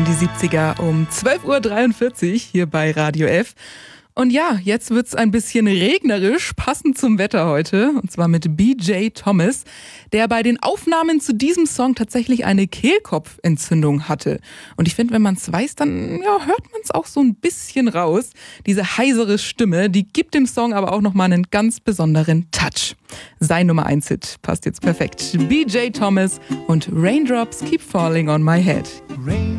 die 70er um 12.43 Uhr hier bei Radio F. Und ja, jetzt wird's ein bisschen regnerisch, passend zum Wetter heute. Und zwar mit BJ Thomas, der bei den Aufnahmen zu diesem Song tatsächlich eine Kehlkopfentzündung hatte. Und ich finde, wenn man es weiß, dann hört man es auch so ein bisschen raus. Diese heisere Stimme, die gibt dem Song aber auch nochmal einen ganz besonderen Touch. Sein Nummer 1 Hit passt jetzt perfekt. BJ Thomas und Raindrops Keep Falling on My Head.